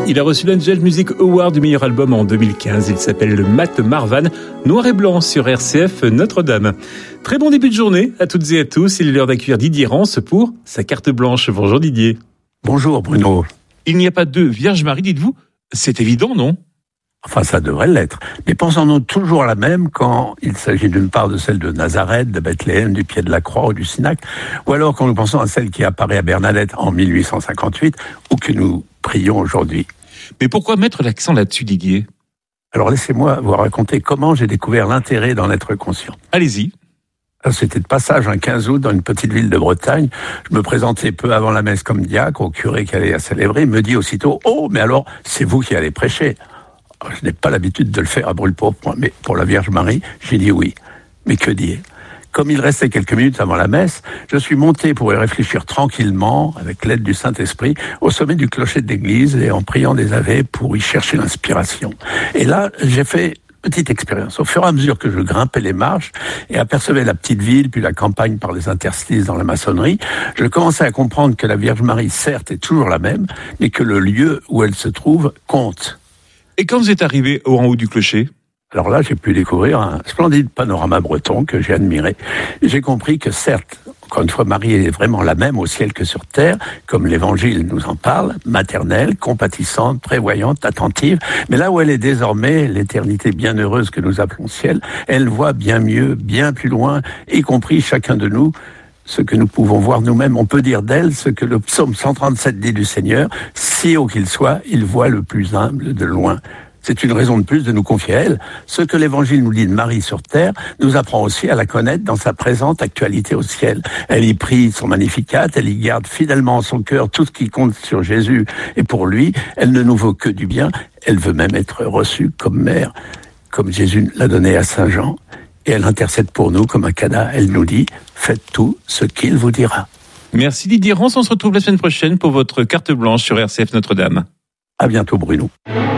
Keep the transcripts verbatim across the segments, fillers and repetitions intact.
Il a reçu l'Angel Music Award du meilleur album en deux mille quinze. Il s'appelle le Matt Marvan, noir et blanc sur R C F Notre-Dame. Très bon début de journée à toutes et à tous. Il est l'heure d'accueillir Didier Rance pour sa carte blanche. Bonjour Didier. Bonjour Bruno. Il n'y a pas de Vierge Marie, dites-vous? C'est évident, non? Enfin, ça devrait l'être. Mais pensons-nous toujours la même quand il s'agit d'une part de celle de Nazareth, de Bethléem, du pied de la croix ou du Sinac, ou alors quand nous pensons à celle qui apparaît à Bernadette en mille huit cent cinquante-huit, ou que nous prions aujourd'hui. Mais pourquoi mettre l'accent là-dessus, Didier? Alors laissez-moi vous raconter comment j'ai découvert l'intérêt d'en être conscient. Allez-y. C'était de passage un quinze août dans une petite ville de Bretagne. Je me présentais peu avant la messe comme diacre au curé qui allait à célébrer. Il me dit aussitôt « Oh, mais alors, c'est vous qui allez prêcher ?» Je n'ai pas l'habitude de le faire à brûle-pourpoint, mais pour la Vierge Marie, j'ai dit oui. Mais que dire? Comme il restait quelques minutes avant la messe, je suis monté pour y réfléchir tranquillement, avec l'aide du Saint-Esprit, au sommet du clocher de l'église et en priant des Ave pour y chercher l'inspiration. Et là, j'ai fait petite expérience. Au fur et à mesure que je grimpais les marches et apercevais la petite ville, puis la campagne par les interstices dans la maçonnerie, je commençais à comprendre que la Vierge Marie, certes, est toujours la même, mais que le lieu où elle se trouve compte. Et quand vous êtes arrivé au en haut du clocher? Alors là, j'ai pu découvrir un splendide panorama breton que j'ai admiré. J'ai compris que certes, encore une fois, Marie est vraiment la même au ciel que sur terre, comme l'Évangile nous en parle, maternelle, compatissante, prévoyante, attentive. Mais là où elle est désormais, l'éternité bienheureuse que nous appelons ciel, elle voit bien mieux, bien plus loin, y compris chacun de nous, ce que nous pouvons voir nous-mêmes. On peut dire d'elle ce que le psaume cent trente-sept dit du Seigneur, si haut qu'il soit, il voit le plus humble de loin. C'est une raison de plus de nous confier à elle. Ce que l'Évangile nous dit de Marie sur terre nous apprend aussi à la connaître dans sa présente actualité au ciel. Elle y prie son Magnificat, elle y garde fidèlement en son cœur tout ce qui compte sur Jésus. Et pour lui, elle ne nous veut que du bien. Elle veut même être reçue comme mère, comme Jésus l'a donné à Saint Jean. Et elle intercède pour nous comme un Cana. Elle nous dit, faites tout ce qu'il vous dira. Merci Didier Rance. On se retrouve la semaine prochaine pour votre carte blanche sur R C F Notre-Dame. À bientôt Bruno.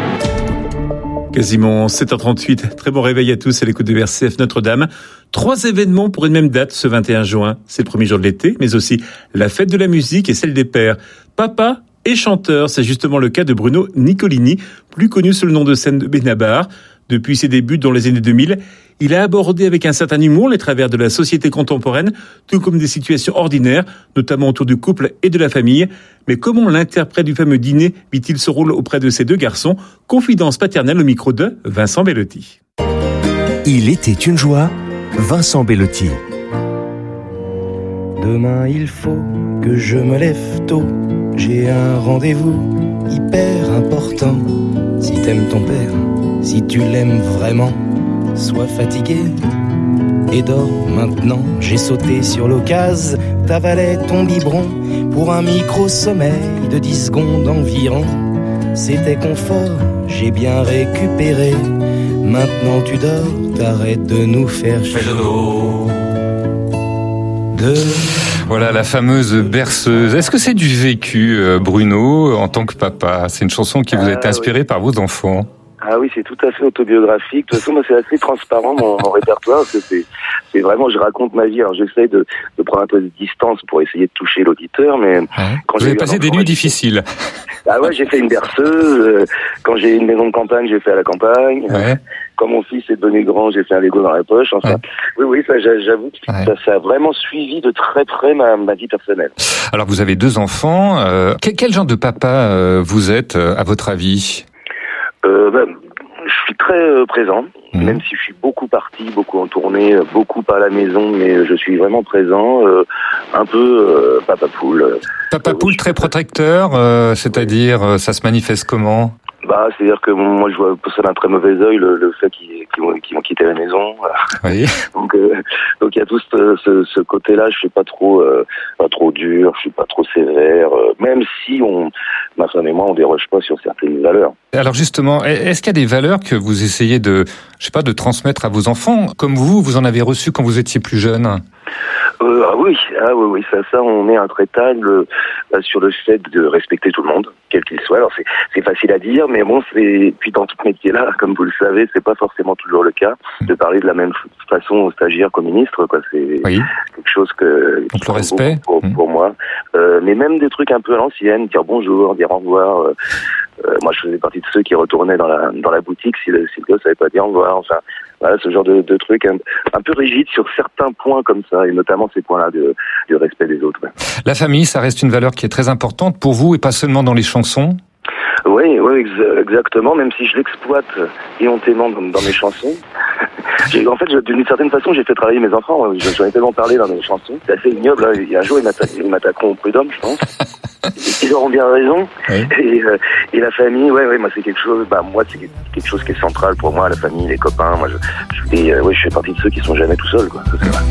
Quasiment sept heures trente-huit. Très bon réveil à tous à l'écoute de R C F Notre-Dame. Trois événements pour une même date ce vingt et un juin. C'est le premier jour de l'été, mais aussi la fête de la musique et celle des pères. Papa et chanteur, c'est justement le cas de Bruno Nicolini, plus connu sous le nom de scène de Benabar. Depuis ses débuts dans les années deux mille, il a abordé avec un certain humour les travers de la société contemporaine, tout comme des situations ordinaires, notamment autour du couple et de la famille. Mais comment l'interprète du fameux dîner vit-il ce rôle auprès de ses deux garçons? Confidence paternelle au micro de Vincent Bellotti. Il était une joie, Vincent Bellotti. Demain il faut que je me lève tôt, j'ai un rendez-vous hyper important. Si t'aimes ton père, si tu l'aimes vraiment, sois fatigué et dors maintenant. J'ai sauté sur l'occasion, t'avalais ton biberon pour un micro-sommeil de dix secondes environ. C'était confort, j'ai bien récupéré. Maintenant tu dors, t'arrêtes de nous faire chaud. De... Voilà la fameuse berceuse. Est-ce que c'est du vécu, Bruno, en tant que papa? C'est une chanson qui vous a été inspirée par vos enfants? Ah oui, c'est tout à fait autobiographique. De toute façon, moi, c'est assez transparent, mon, mon répertoire, parce que c'est, c'est vraiment, je raconte ma vie. Alors, j'essaie de, de prendre un peu de distance pour essayer de toucher l'auditeur, mais... Ouais. Quand vous j'ai avez passé des nuits difficiles. Ah ouais, j'ai fait une berceuse. Quand j'ai une maison de campagne, j'ai fait à la campagne. Ouais. Quand mon fils est devenu grand, j'ai fait un Lego dans la poche. Enfin, ouais. oui, oui, ça, j'avoue que ouais. ça, ça a vraiment suivi de très près ma, ma vie personnelle. Alors, vous avez deux enfants. Euh, quel, quel genre de papa euh, vous êtes, euh, à votre avis? Euh, ben, je suis très euh, présent, mmh. même si je suis beaucoup parti, beaucoup en tournée, beaucoup à la maison, mais je suis vraiment présent, euh, un peu euh, papa poule. Papa poule très protecteur, euh, c'est-à-dire, euh, ça se manifeste comment? Bah, c'est-à-dire que moi, je vois ça d'un très mauvais œil, le, le fait qu'ils, qu'ils, vont, qu'ils vont quitter la maison. Oui. donc, euh, donc il y a tout ce, ce, ce côté-là. Je suis pas trop, euh, pas trop dur, je suis pas trop sévère, euh, même si on, ma femme et moi, on déroge pas sur certaines valeurs. Alors justement, est-ce qu'il y a des valeurs que vous essayez de, je sais pas, de transmettre à vos enfants, comme vous, vous en avez reçu quand vous étiez plus jeune? Euh, ah oui, ah oui, oui, ça, ça, on est intraitable euh, sur le fait de respecter tout le monde, quel qu'il soit. Alors c'est, c'est facile à dire, mais bon, c'est puis dans tout métier-là, comme vous le savez, c'est pas forcément toujours le cas de parler de la même façon aux stagiaires qu'aux ministres, quoi. C'est oui. quelque chose que donc le respect pour, pour, pour moi. Euh, mais même des trucs un peu à l'ancienne, dire bonjour, dire au revoir. Euh, Euh, moi, je faisais partie de ceux qui retournaient dans la dans la boutique si le, si le gosse savait pas dire au revoir. Enfin, voilà, ce genre de, de trucs un, un peu rigides sur certains points comme ça, et notamment ces points-là de, du respect des autres. Ouais. La famille, ça reste une valeur qui est très importante pour vous et pas seulement dans les chansons. Oui, oui, ex- exactement, même si je l'exploite éhontément dans, dans mes chansons. J'ai, en fait, d'une certaine façon, j'ai fait travailler mes enfants. J'en ai tellement parlé dans mes chansons. C'est assez ignoble. Hein. Il y a un jour, ils, m'atta- ils m'attaqueront au prud'homme, je pense. Ils auront bien raison. Oui. Et, euh, et la famille, ouais, ouais, moi, c'est quelque chose. Bah, moi, c'est quelque chose qui est central pour moi. La famille, les copains. Moi, je, je, fais, euh, ouais, je fais partie de ceux qui sont jamais tout seuls, quoi. Ça, c'est vrai.